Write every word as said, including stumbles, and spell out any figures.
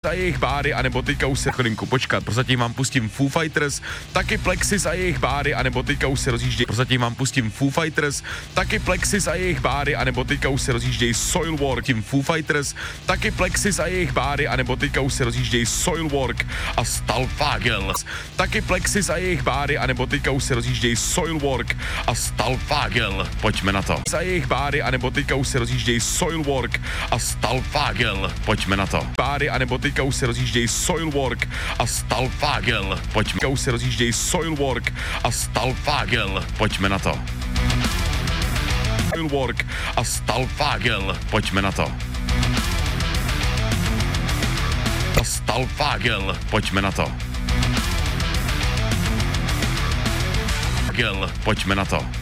a jejich báry, anebo teďka už se chvilinku počkat, prozatím vám pustím Foo Fighters, taky Plexis a jejich báry, anebo teďka už se rozjíždějí, prozatím vám pustím Foo Fighters, taky Plexis a jejich báry, anebo teďka už se rozjíždějí Soilwork, tím Foo Fighters, taky Plexis a jejich báry, anebo teďka už se rozjíždějí Soilwork a Stalfagel, taky Plexis a jejich báry, anebo teďka už se rozjíždějí Soilwork a Stalfagel, pojďme na to. A jejich báry, anebo teďka už se rozjíždějí Soilwork a Stalfagel, pojďme na to. Báry, anebo teďka už se rozjíždějí Soilwork a Stalfagel, pojďme. Teďka už se rozjíždějí Soilwork a Stalfagel, pojďme na to. Soilwork a Stalfagel, pojďme na to. A Stalfagel, pojďme na to. Pojďme na to.